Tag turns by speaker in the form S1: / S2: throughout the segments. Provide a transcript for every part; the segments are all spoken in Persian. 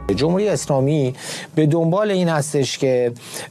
S1: جمهوری اسلامی به دنبال این هستش که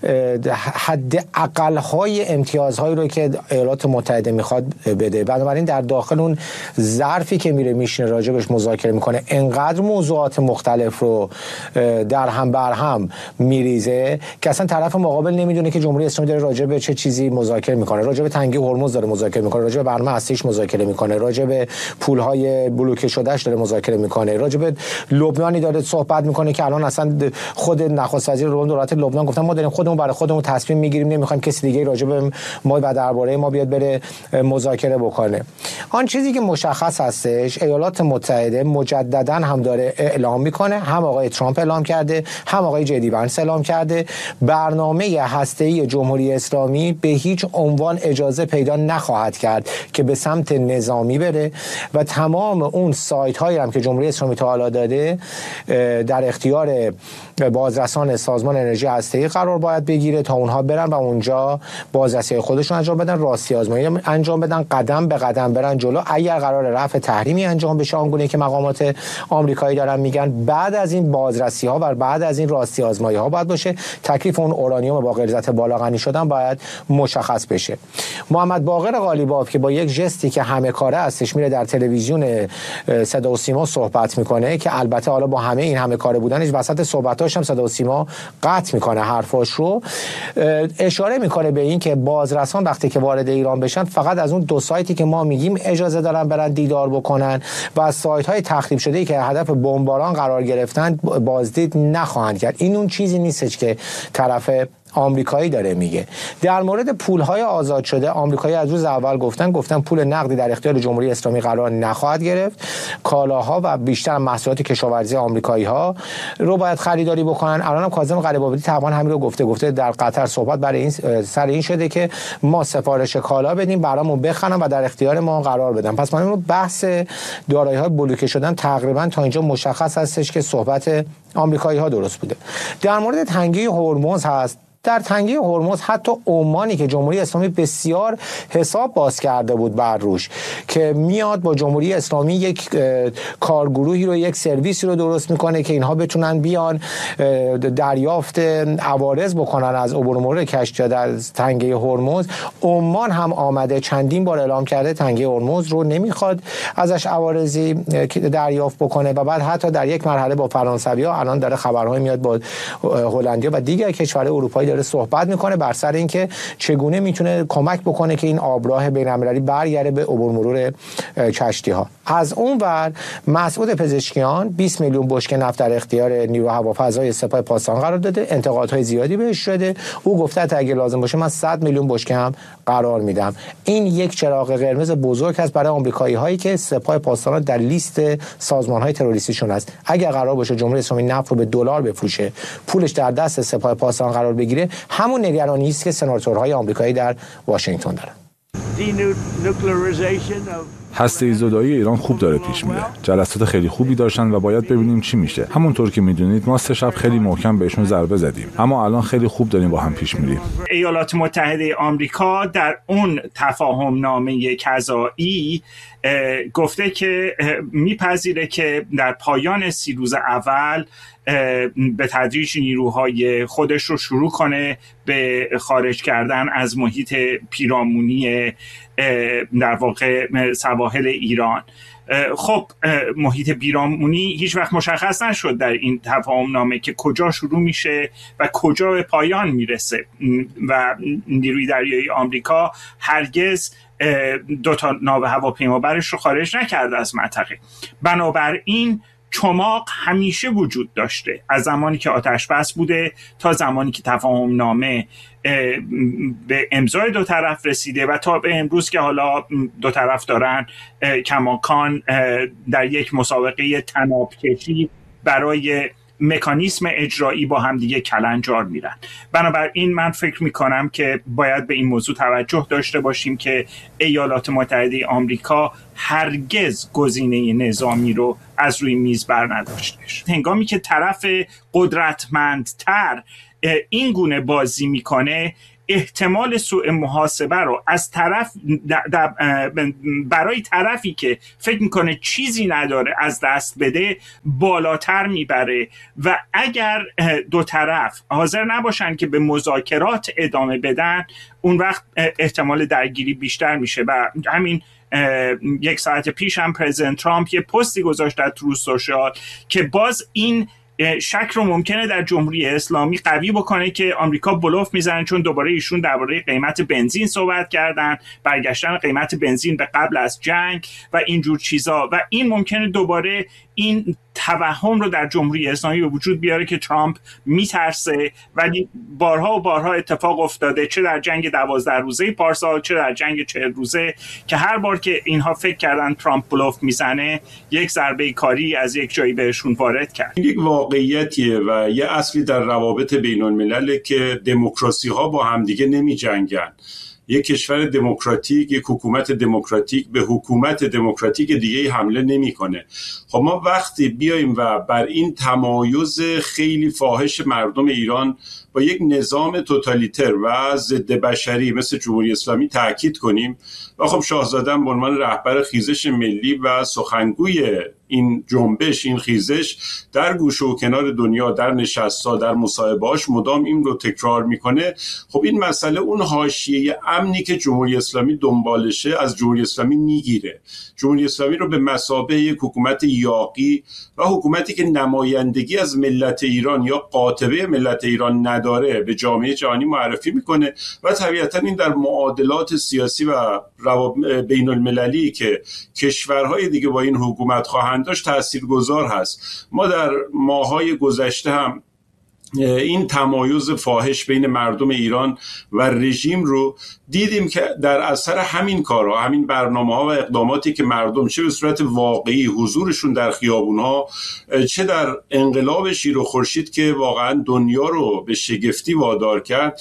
S1: حد اقل‌های امتیازهایی رو که ایالات متحده میخواد بده، بنابراین در داخل اون ظرفی که میره میشینه راجبش مذاکره میکنه انقدر موضوعات مختلف رو در هم بر هم میریزه که اصلا طرف مقابل نمیدونه که جمهوری اسلامی داره راجب چه چیزی مذاکره میکنه. راجب تنگی هرمز داره مذاکره میکنه، راجب برنامه هستیش مذاکره میکنه، راجب پولهای بلوکه شدهش داره مذاکره میکنه، راجب لبنانی داره صحبت میکنه که الان اصلا خود نخست وزیر دولت لبنان گفتن ما داریم خودمون برای خودمون تصمیم میگیریم، نمیخوایم کسی دیگه راجع به ما و درباره ما بیاد بره مذاکره بکنه. آن چیزی که مشخص هستش ایالات متحده مجددا هم داره اعلام میکنه، هم آقای ترامپ اعلام کرده، هم آقای جدی وانس اعلام کرده، برنامه هسته‌ای جمهوری اسلامی به هیچ عنوان اجازه پیدا نخواهد کرد که به سمت نظامی بره و تمام اون سایت هایی هم که جمهوری اسلامی تا حالا داده در اختیار بازرسان سازمان انرژی هسته‌ای قرار باید بگیره تا اونها برن و اونجا بازرسی خودشون انجام بدن، راستی آزمایی انجام بدن، قدم به قدم برن جلو. اگر قرار رفع تحریمی انجام بشه آنگونه که مقامات آمریکایی دارن میگن، بعد از این بازرسی ها و بعد از این راستی آزمایی ها باید باشه، تکلیف اون اورانیوم با غلظت بالا غنی شدن باید مشخص بشه. محمد باقر قالیباف که با یک ژستی که همه کاره هستش میره در تلویزیون صدا و سیما صحبت میکنه که البته حالا با همه این همه کاره بودنش وسط صحبتاش هم صدا و سیما قطع میکنه حرفاش رو، اشاره میکنه به این که بازرسان وقتی که وارد ایران بشن فقط از اون دو سایتی که ما میگیم اجازه دارن برن دیدار بکنن و از سایت های تخریب شده که هدف بمباران قرار گرفتن بازدید نخواهند کرد. این اون چیزی نیستش که طرف آمریکایی داره میگه. در مورد پولهای آزاد شده آمریکایی از روز اول گفتن پول نقدی در اختیار جمهوری اسلامی قرار نخواهد گرفت، کالاها و بیشتر محصولات کشاورزی آمریکایی ها رو باید خریداری بکنن. الان هم کاظم غریب‌آبادی طبعا همین رو گفته در قطر صحبت برای این سر این شده که ما سفارش کالا بدیم برامون بخرن و در اختیار ما قرار بدن. پس من بحث دارایی‌های بلوکه شدن تقریبا تا اینجا مشخص هستش که صحبت آمریکایی ها درست بوده. در مورد تنگی هرمز هست، در تنگی هرمز حتی عمانی که جمهوری اسلامی بسیار حساب باز کرده بود بر روش که میاد با جمهوری اسلامی یک کارگروهی رو، یک سرویسی رو درست میکنه که اینها بتونن بیان دریافت عوارض بکنن از عبور و مرور کشتی‌ها در تنگی هرمز. عمان هم آمده چندین بار اعلام کرده تنگی هرمز رو نمیخواد ازش عوارضی دریافت بکنه و بعد حتی در یک مرحله با فرانسوی‌ها الان داره خبرهای میاد با هلندیا و دیگر کشورهای اروپایی داره صحبت میکنه بر سر اینکه چگونه میتونه کمک بکنه که این آبراه بین‌المللی برگرده به عبور مرور کشتی ها. از اون ور مسعود پزشکیان 20 میلیون بشکه نفت در اختیار نیرو هوافضای سپاه پاسداران قرار داده، انتقادهای زیادی بهش شده. او گفته تا اگه لازم باشه من 100 میلیون بشکه هم قرار میدم. این یک چراغ قرمز بزرگ است برای آمریکایی هایی که سپاه پاسداران در لیست سازمان های تروریستیشون است. اگر قرار باشه جمهوری اسلامی نفت رو به دلار بفروشه، پولش در دست سپاه پاسداران قرار بگیره، همون نگرانی است که سناتورهای آمریکایی در واشنگتن دارن.
S2: هسته زدایی ایران خوب داره پیش میره. جلسات خیلی خوبی داشتن و باید ببینیم چی میشه. همونطور که میدونید ما 3 شب خیلی محکم بهشون ضربه زدیم، اما الان خیلی خوب داریم با هم پیش میریم.
S3: ایالات متحده آمریکا در اون تفاهم نامه قضایی گفته که میپذیره که در پایان 30 روز اول به تدریج نیروهای خودش رو شروع کنه به خارج کردن از محیط پیرامونی در واقع سواحل ایران. خب محیط پیرامونی هیچ وقت مشخص نشد در این تفاهم نامه که کجا شروع میشه و کجا به پایان میرسه و نیروی دریایی آمریکا هرگز 2 ناو هواپیمابرش رو خارج نکرده از منطقه. بنابراین چماق همیشه وجود داشته از زمانی که آتش بس بوده تا زمانی که تفاهم نامه به امضای 2 طرف رسیده و تا به امروز که حالا 2 طرف دارن کماکان در یک مسابقه طناب‌کشی برای مکانیسم اجرایی با هم دیگه کلنجار میرن. بنابراین من فکر میکنم که باید به این موضوع توجه داشته باشیم که ایالات متحده آمریکا هرگز گزینه نظامی رو از روی میز بر نداشتش. هنگامی که طرف قدرتمندتر این گونه بازی میکنه، احتمال سوء محاسبه رو از طرف برای طرفی که فکر میکنه چیزی نداره از دست بده بالاتر میبره و اگر دو طرف حاضر نباشن که به مذاکرات ادامه بدن اون وقت احتمال درگیری بیشتر میشه. و همین یک ساعت پیش هم پرزیدنت ترامپ یه پستی گذاشت در تروث سوشال که باز این شک رو ممکنه در جمهوری اسلامی قوی بکنه که آمریکا بلوف میزنه، چون دوباره ایشون درباره قیمت بنزین صحبت کردن، برگشتن قیمت بنزین به قبل از جنگ و اینجور چیزا، و این ممکنه دوباره این توهم رو در جمهوری اسلامی به وجود بیاره که ترامپ میترسه. ولی بارها و بارها اتفاق افتاده، چه در جنگ 12 روزه پارسال، چه در جنگ 40 روزه، که هر بار که اینها فکر کردن ترامپ بلوف میزنه یک ضربه کاری از یک جایی بهشون وارد کرد.
S4: یک واقعیتیه و یه اصلی در روابط بین الملل که دموکراسی ها با همدیگه نمی جنگن. یک کشور دموکراتیک، یک حکومت دموکراتیک به حکومت دموکراتیک دیگه حمله نمیکنه. خب ما وقتی بیایم و بر این تمایز خیلی فاحش مردم ایران با یک نظام توتالیتر و ضد بشری مثل جمهوری اسلامی تاکید کنیم و خب شاهزاده به عنوان رهبر خیزش ملی و سخنگوی این جنبش، این خیزش، در گوشه و کنار دنیا، در نشست‌ها، در مصاحبه‌هاش مدام این رو تکرار میکنه. خب این مسئله اون حاشیه امنی که جمهوری اسلامی دنبالشه از جمهوری اسلامی میگیره. جمهوری اسلامی رو به مثابه یک حکومت یاغی و حکومتی که نمایندگی از ملت ایران یا قاطبه ملت ایران نداره به جامعه جهانی معرفی میکنه و طبیعتا این در معادلات سیاسی و بین المللی که کشورهای دیگه با این حکومت خواهند داشت تاثیرگذار هست. ما در ماه‌های گذشته هم این تمایز فاحش بین مردم ایران و رژیم رو دیدیم که در اثر همین کارها، همین برنامه‌ها و اقداماتی که مردم چه به صورت واقعی حضورشون در خیابون‌ها، چه در انقلاب شیر و خورشید که واقعا دنیا رو به شگفتی وادار کرد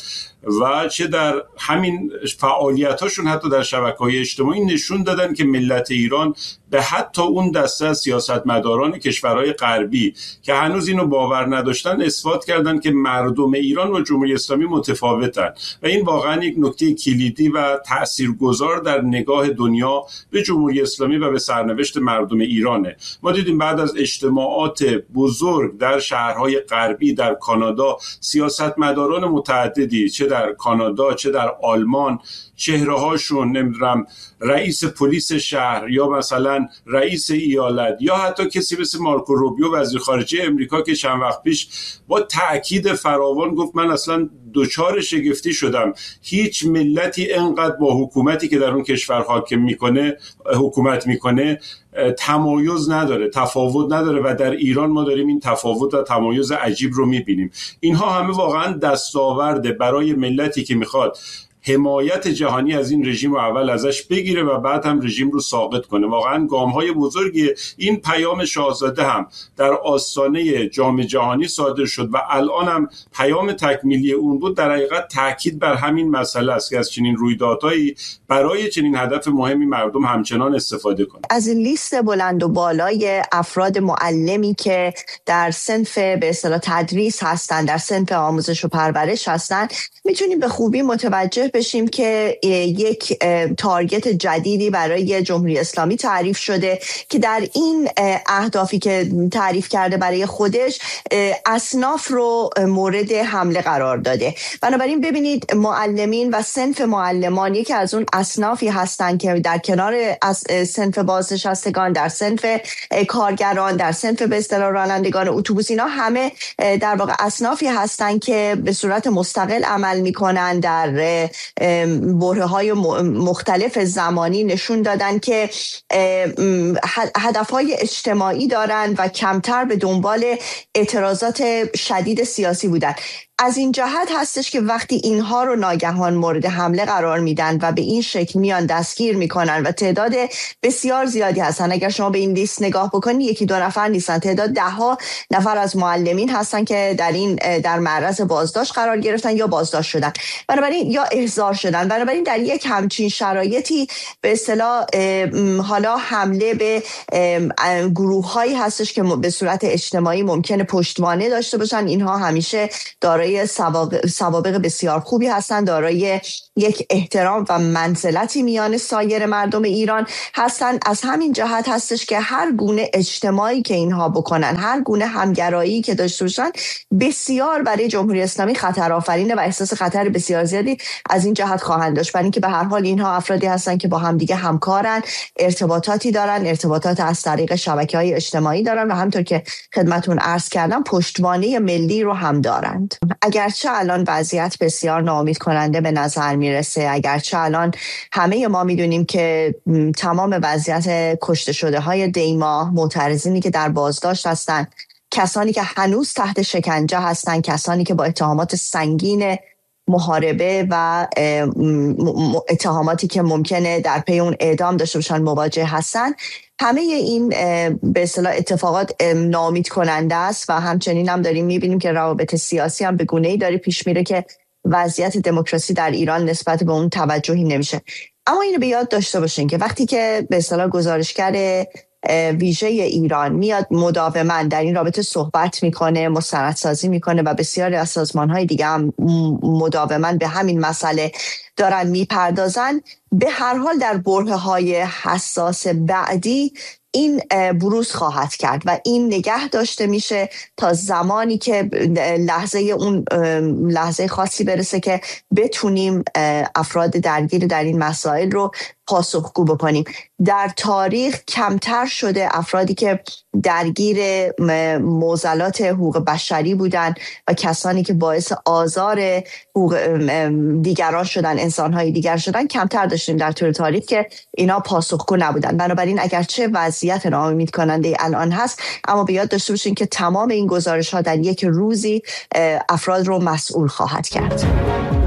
S4: و چه در همین فعالیتاشون حتی در شبکه‌های اجتماعی نشون دادن که ملت ایران به حتی اون دسته از سیاستمداران کشورهای غربی که هنوز اینو باور نداشتن اثبات کردن که مردم ایران و جمهوری اسلامی متفاوتن و این واقعا یک نکته کلیدی و تاثیرگذار در نگاه دنیا به جمهوری اسلامی و به سرنوشت مردم ایرانه. ما دیدیم بعد از اجتماعات بزرگ در شهرهای غربی، در کانادا، سیاستمداران متعددی چه در کانادا چه در آلمان چهره‌هاشون، نمیدونم رئیس پلیس شهر یا مثلا رئیس ایالت یا حتی کسی مثل مارکو روبیو وزیر خارجه امریکا که چند وقت پیش با تأکید فراوان گفت من اصلا دچار شگفتی شدم، هیچ ملتی انقدر با حکومتی که در اون کشور حاکم میکنه حکومت میکنه تمایز نداره، تفاوت نداره و در ایران ما داریم این تفاوت و تمایز عجیب رو میبینیم. اینها همه واقعا دستاورده برای ملتی که میخواد حمایت جهانی از این رژیم رو اول ازش بگیره و بعد هم رژیم رو ساقط کنه. واقعا گام‌های بزرگی این پیام شاهزاده هم در آستانه جام جهانی صادر شد و الان هم پیام تکمیلی اون بود. در حقیقت تاکید بر همین مسئله است که از چنین رویدادهایی برای چنین هدف مهمی مردم همچنان استفاده کنند.
S5: از این لیست بلند و بالای افراد معلمی که در صنف به اصطلاح تدریس هستند، در صنف آموزش و پرورش هستند، میتونیم به خوبی متوجه بشیم که یک تارگت جدیدی برای جمهوری اسلامی تعریف شده که در این اهدافی که تعریف کرده برای خودش اصناف رو مورد حمله قرار داده. بنابراین ببینید معلمین و صنف معلمان یکی از اون اصنافی هستند که در کنار صنف بازنشستگان، در صنف کارگران، در صنف به اصطلاح رانندگان اتوبوس، اینا همه در واقع اصنافی هستند که به صورت مستقل عمل میکنن. در برهه‌های مختلف زمانی نشون دادن که هدفهای اجتماعی دارن و کمتر به دنبال اعتراضات شدید سیاسی بودن. از این جهت هستش که وقتی اینها رو ناگهان مورد حمله قرار میدن و به این شکل میان دستگیر میکنن و تعداد بسیار زیادی هستن، اگر شما به این لیست نگاه بکنید یکی دو نفر نیستن، تعداد 10 نفر از معلمین هستن که در معرض بازداشت قرار گرفتن یا بازداشت شدن، بنابراین یا احضار شدن. بنابراین در یک همچین شرایطی به اصطلاح حالا حمله به گروه‌هایی هستش که به صورت اجتماعی ممکنه پشتوانه داشته باشن. اینها همیشه دارای دارای سوابق بسیار خوبی هستند، دارای یک احترام و منزلتی میان سایر مردم ایران هستند. از همین جهت هستش که هر گونه اجتماعی که اینها بکنن، هر گونه همگرایی که داشته باشن، بسیار برای جمهوری اسلامی خطر آفرینه و احساس خطر بسیار زیادی از این جهت خواهند داشت، برای اینکه به هر حال اینها افرادی هستن که با همدیگه همکارن، ارتباطاتی دارن، ارتباطات از طریق شبکه‌های اجتماعی دارن و همونطور که خدمتون عرض کردم پشتوانه ملی رو هم دارند. اگرچه الان وضعیت بسیار ناامید کننده به نظر میرسه، اگرچه الان همه ما میدونیم که تمام وضعیت کشته شده های دیما، معترضینی که در بازداشت هستن، کسانی که هنوز تحت شکنجه هستن، کسانی که با اتهامات سنگین محاربه و اتهاماتی که ممکنه در پی اون اعدام داشته باشن مواجه هستن، همه این به اصطلاح اتفاقات ناامید کننده است و همچنین هم داریم میبینیم که روابط سیاسی هم به گونه‌ای داره پیش میره که وضعیت دموکراسی در ایران نسبت به اون توجهی نمیشه. اما اینو به یاد داشته باشین که وقتی که به اصطلاح گزارشگر ویژه ایران میاد مداوما در این رابطه صحبت میکنه، مستندسازی میکنه و بسیاری از سازمان‌های دیگه هم مداوما به همین مسئله دارن میپردازن، به هر حال در برهه‌های حساس بعدی این بروز خواهد کرد و این نگه داشته میشه تا زمانی که لحظه خاصی برسه که بتونیم افراد درگیر در این مسائل رو پاسخگو بکنیم. در تاریخ کمتر شده افرادی که درگیر معضلات حقوق بشری بودن و کسانی که باعث آزار حقوق دیگران شدن، انسانهای دیگر شدن، کمتر داشتیم در طول تاریخ که اینا پاسخگو نبودن. بنابراین اگرچه وضعیت ناامید کننده الان هست، اما به یاد داشته باشین که تمام این گزارش ها در یک روزی افراد رو مسئول خواهد کرد.